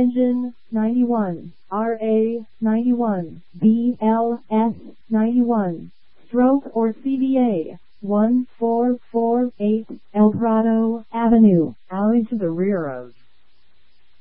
Engine 91, RA 91, BLS 91, stroke or CVA 1448 Eldorado Avenue, alley to the rear of